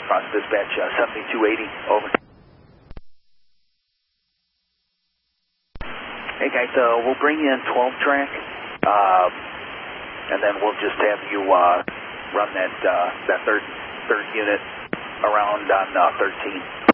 Cross dispatch 7280, over. Hey guys, we'll bring you in 12 track, and then we'll just have you run that third unit around on 13.